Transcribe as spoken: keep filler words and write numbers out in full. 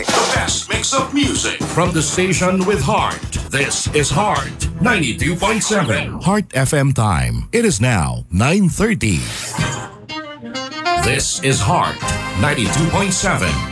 The best mix of music from the station with heart. This is Heart ninety-two point seven. Heart F M time. It is now nine thirty. This is Heart ninety-two point seven.